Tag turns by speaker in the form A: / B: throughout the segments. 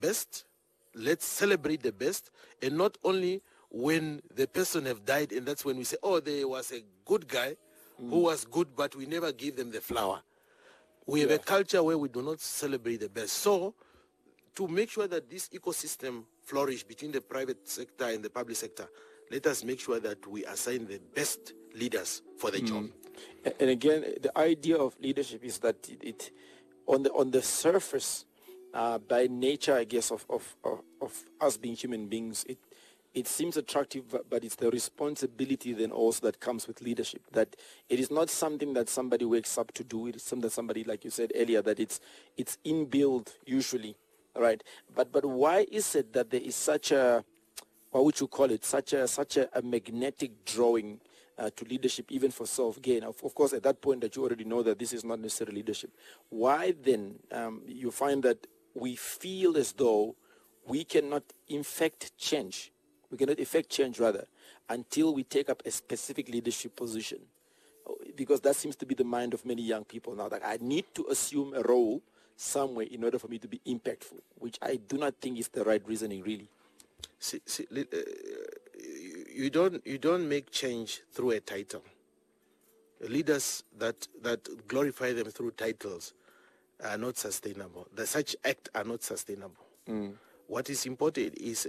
A: best. Let's celebrate the best, and not only when the person have died, and that's when we say, oh, there was a good guy who was good, but we never give them the flower. We have a culture where we do not celebrate the best. So, to make sure that this ecosystem flourish between the private sector and the public sector, let us make sure that we assign the best leaders for the job.
B: And again, the idea of leadership is that it on the surface, by nature, I guess, of us being human beings, it seems attractive, but it's the responsibility then also that comes with leadership. That it is not something that somebody wakes up to do. It is something that somebody, like you said earlier, that it's inbuilt usually, right? But why is it that there is such a, what would you call it, such a magnetic drawing to leadership, even for self-gain? Of course, at that point that you already know that this is not necessarily leadership. Why then you find that we feel as though we cannot effect change? We cannot effect change, rather, until we take up a specific leadership position. Because that seems to be the mind of many young people now, that I need to assume a role somewhere in order for me to be impactful, which I do not think is the right reasoning, really.
A: You don't make change through a title. Leaders that glorify them through titles are not sustainable. Such acts are not sustainable. What is important is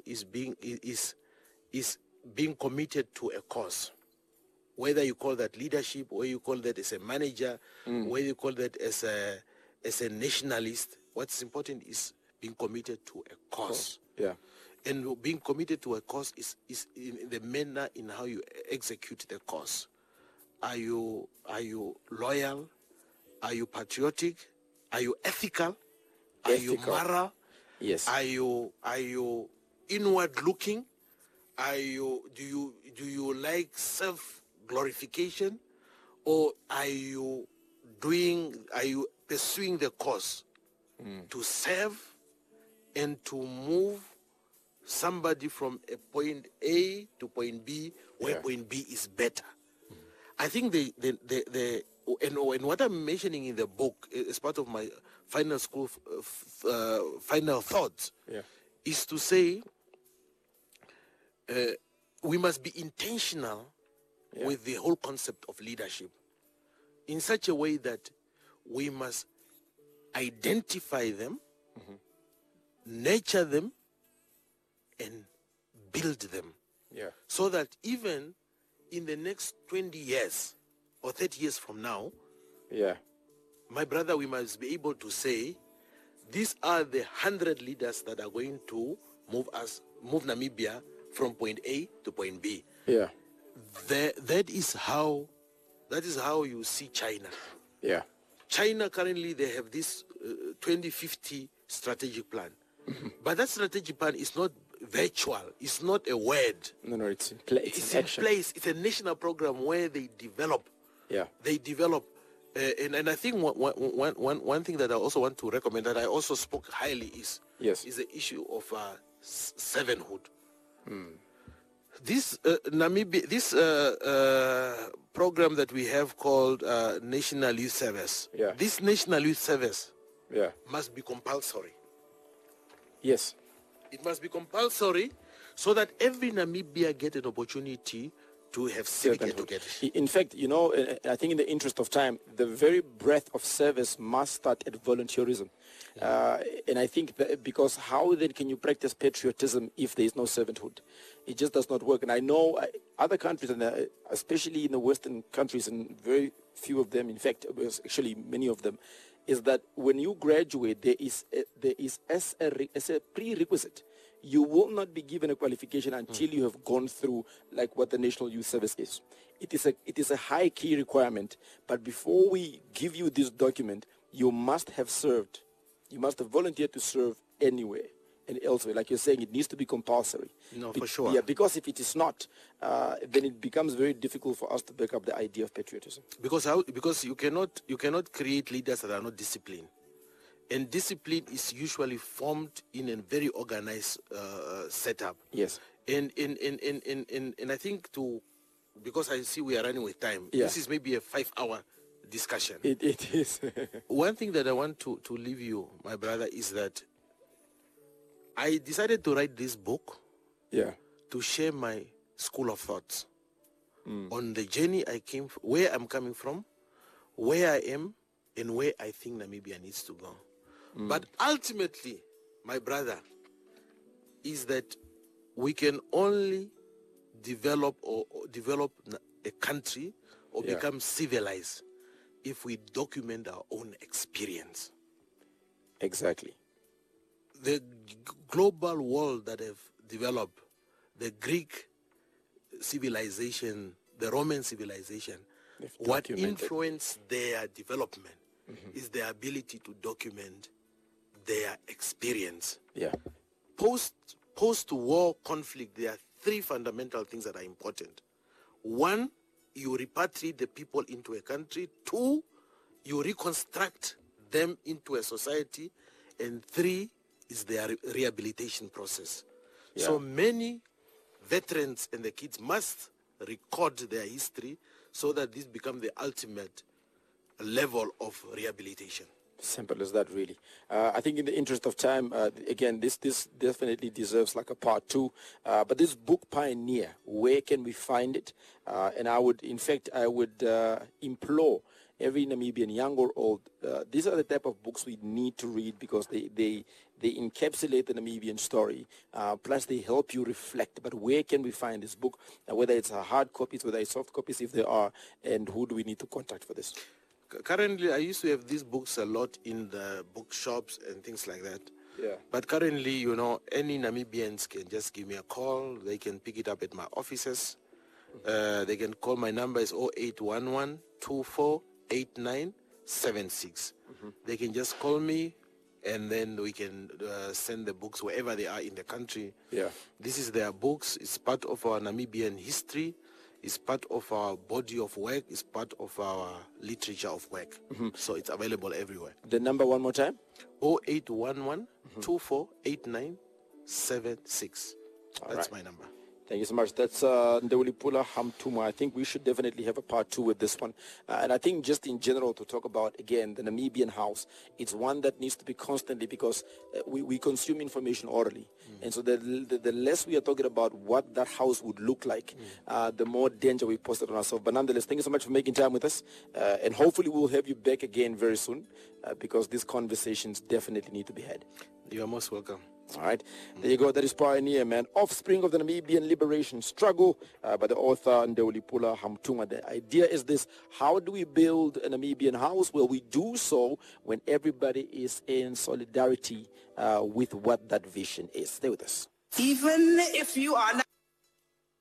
A: being committed to a cause. Whether you call that leadership, whether you call that as a manager, whether you call that as a nationalist, what's important is being committed to a cause.
B: Yeah.
A: And being committed to a cause is in the manner in how you execute the cause. Are you loyal? Are you patriotic? Are you ethical? Are you moral?
B: Yes.
A: Are you inward looking? Do you like self-glorification, or are you pursuing the cause to serve and to move somebody from a point A to point B, where point B is better? I think and what I'm mentioning in the book as part of my final thoughts is to say we must be intentional with the whole concept of leadership in such a way that we must identify them, nurture them, and build them. So that even in the next 20 years or 30 years from now, my brother, we must be able to say, these are the 100 leaders that are going to move Namibia from point A to point B. That is how you see China. China currently, they have this 2050 strategic plan. But that strategic plan is not virtual. It's not a word.
B: No, it's in place.
A: It's in place. It's a national program where they develop. They develop. And I think one thing that I also want to recommend, that I also spoke highly, is the issue of servanthood. This program that we have called National Youth Service, this National Youth Service must be compulsory.
B: Yes.
A: It must be compulsory so that every Namibia get an opportunity to have civic education.
B: In fact, I think in the interest of time, the very breadth of service must start at volunteerism. And I think that, because how then can you practice patriotism if there is no servanthood? It just does not work. And I know other countries, and especially in the Western countries, and very few of them, in fact, actually many of them, is that when you graduate, there is as a prerequisite, you will not be given a qualification until you have gone through like what the National Youth Service is. It is a high key requirement. But before we give you this document, you must have served. You must have volunteered to serve anywhere and elsewhere. Like you're saying, it needs to be compulsory.
A: No, for sure.
B: Yeah, because if it is not, then it becomes very difficult for us to back up the idea of patriotism.
A: Because you cannot create leaders that are not disciplined. And discipline is usually formed in a very organized setup.
B: Yes.
A: And I think because I see we are running with time, this is maybe a 5-hour discussion.
B: It is.
A: One thing that I want to leave you, my brother, is that I decided to write this book to share my school of thoughts on the journey I came, where I'm coming from, where I am, and where I think Namibia needs to go. But ultimately, my brother, is that we can only develop a country or become civilized if we document our own experience.
B: Exactly.
A: The global world that have developed, the Greek civilization, the Roman civilization, what influenced their development is their ability to document their experience. Post-war conflict, there are three fundamental things that are important. One, you repatriate the people into a country. Two, you reconstruct them into a society. And three is their rehabilitation process. So many veterans and the kids must record their history so that this becomes the ultimate level of rehabilitation.
B: Simple as that, really. I think in the interest of time, again, this definitely deserves like a part 2. But this book, Pioneer, where can we find it? And I would implore every Namibian, young or old, these are the type of books we need to read because they encapsulate the Namibian story. Plus, they help you reflect. But where can we find this book? Whether it's hard copies, whether it's soft copies, if there are, and who do we need to contact for this?
A: Currently, I used to have these books a lot in the bookshops and things like that. But currently, you know, any Namibians can just give me a call. They can pick it up at my offices. They can call. My number is 0811 248976. They can just call me, and then we can send the books wherever they are in the country. This is their books. It's part of our Namibian history. It's part of our body of work. It's part of our literature of work. So it's available everywhere.
B: The number one more time?
A: 0811 248976. That's my number.
B: Thank you so much. That's Ndewulipula Hamtuma. I think we should definitely have a part 2 with this one. And I think just in general to talk about, again, the Namibian house, it's one that needs to be constantly because we consume information orally. And so the less we are talking about what that house would look like, the more danger we post it on ourselves. But nonetheless, thank you so much for making time with us. And hopefully we'll have you back again very soon because these conversations definitely need to be had.
A: You are most welcome.
B: All right. There you go. That is Pioneer, man. Offspring of the Namibian Liberation Struggle by the author Ndewulipula Hamtuma. The idea is this: how do we build a Namibian house? Well, we do so when everybody is in solidarity with what that vision is. Stay with us.
C: Even if you are not